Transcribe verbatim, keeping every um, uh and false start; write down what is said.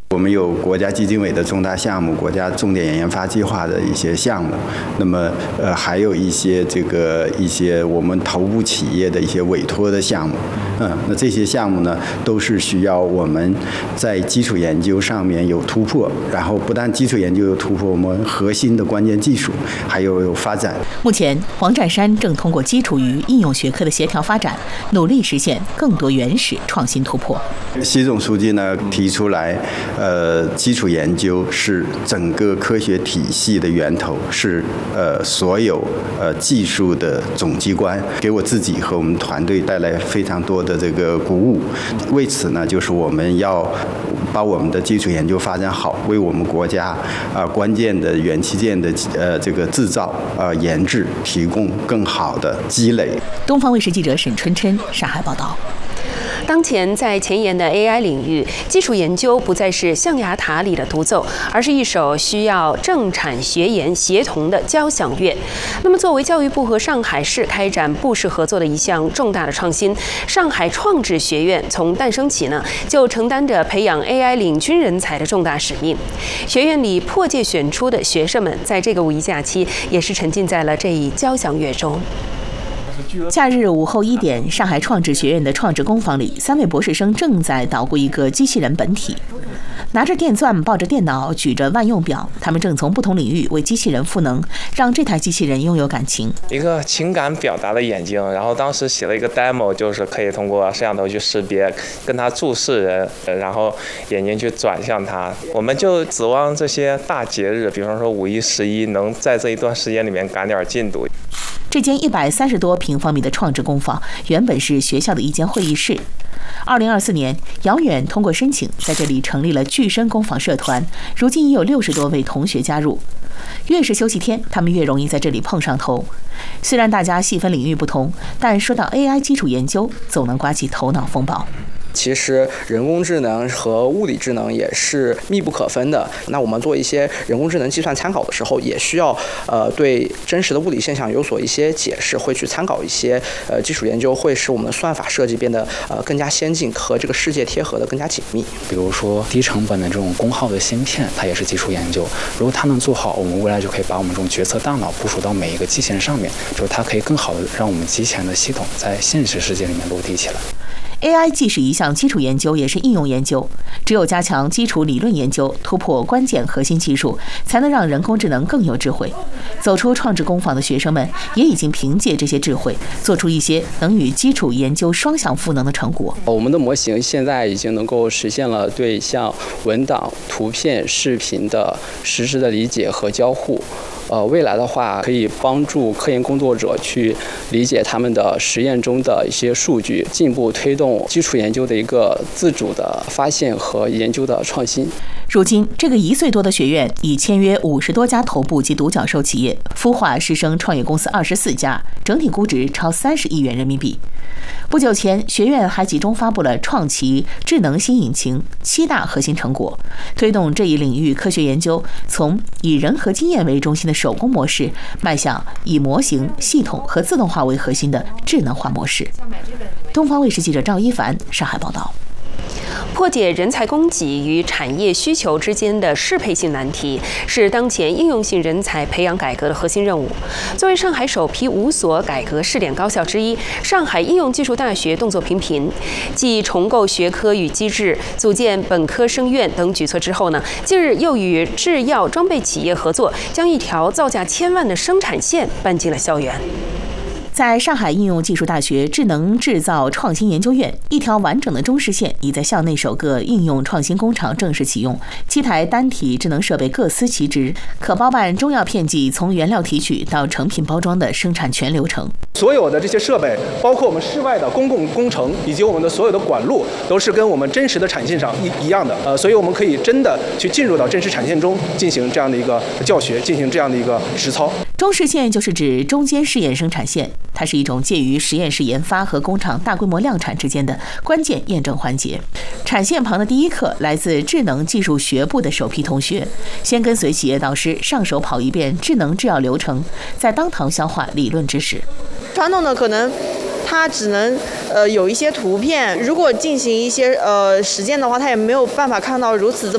我们有国家基金委的重大项目、国家重点研发计划的一些项目，那么呃还有一些这个一些我们头部企业的一些委托的项目，嗯，那这些项目呢都是需要我们在基础研究上面有突破，然后不但基础研究有突破，我们核心的关键技术还有有发展。 目前，黄占山正通过基础与应用学科的协调发展，努力实现更多原始创新突破。 习总书记呢提出来。呃，基础研究是整个科学体系的源头，是呃所有呃技术的总机关，给我自己和我们团队带来非常多的这个鼓舞。为此呢，就是我们要把我们的基础研究发展好，为我们国家啊、呃、关键的元器件的呃这个制造呃研制提供更好的积累。 东方卫视记者沈春琛上海报道。 当前在前沿的 A I 领域，基础研究不再是象牙塔里的独奏，而是一首需要政产学研协同的交响乐。那么，作为教育部和上海市开展部市合作的一项重大的创新，上海创智学院从诞生起呢，就承担着培养 A I 领军人才的重大使命。学院里破届选出的学生们，在这个五一假期也是沉浸在了这一交响乐中。 假日午后一点，上海创智学院的创智工坊里，三位博士生正在捣鼓一个机器人本体。拿着电钻，抱着电脑，举着万用表，他们正从不同领域为机器人赋能，让这台机器人拥有感情。 一个情感表达的眼睛，然后当时写了一个 demo， 就是可以通过摄像头去识别跟他注视人，然后眼睛去转向他。我们就指望这些大节日，比方说五一、十一，能在这一段时间里面赶点进度。 这间一百三十多平方米的创智工坊原本是学校的一间会议室。二零二四年，姚远通过申请在这里成立了具身工坊社团，如今已有六十多位同学加入。越是休息天，他们越容易在这里碰上头。虽然大家细分领域不同，但说到 A I 基础研究，总能刮起头脑风暴。 其实人工智能和物理智能也是密不可分的。那我们做一些人工智能计算参考的时候，也需要呃对真实的物理现象有所一些解释，会去参考一些呃基础研究，会使我们的算法设计变得呃更加先进，和这个世界贴合的更加紧密。 比如说低成本的这种功耗的芯片，它也是基础研究。如果它能做好，我们未来就可以把我们这种决策大脑部署到每一个机器人上面，就是它可以更好的让我们机器人的系统在现实世界里面落地起来。 A I 既是一项基础研究，也是应用研究。只有加强基础理论研究，突破关键核心技术，才能让人工智能更有智慧。走出创智工坊的学生们，也已经凭借这些智慧，做出一些能与基础研究双向赋能的成果。 我们的模型现在已经能够实现了对像文档、图片、视频的实时的理解和交互。呃，未来的话，可以帮助科研工作者去理解他们的实验中的一些数据，进一步推动基础研究的一个自主的发现和研究的创新。 如今，这个一岁多的学院已签约五十多家头部及独角兽企业，孵化师生创业公司二十四家，整体估值超三十亿元人民币。不久前，学院还集中发布了创奇智能新引擎七大核心成果，推动这一领域科学研究从以人和经验为中心的手工模式，迈向以模型、系统和自动化为核心的智能化模式。东方卫视记者赵一凡上海报道。 破解人才供给与产业需求之间的适配性难题，是当前应用性人才培养改革的核心任务。作为上海首批五所改革试点高校之一，上海应用技术大学动作频频。继重构学科与机制、组建本科生院等举措之后呢，近日又与制药装备企业合作，将一条造价千万的生产线搬进了校园。 在上海应用技术大学智能制造创新研究院，一条完整的中视线已在校内首个应用创新工厂正式启用。七台单体智能设备各司其职，可包办中药片剂从原料提取到成品包装的生产全流程。 所有的这些设备，包括我们室外的公共工程以及我们的所有的管路，都是跟我们真实的产线上一一样的。呃，所以我们可以真的去进入到真实产线中进行这样的一个教学，进行这样的一个实操。 中视线就是指中间试验生产线，它是一种介于实验室研发和工厂大规模量产之间的关键验证环节。产线旁的第一课来自智能技术学部的首批同学，先跟随企业导师上手跑一遍智能制药流程，再当堂消化理论知识。 传统的可能它只能呃有一些图片，如果进行一些呃实践的话，它也没有办法看到如此这么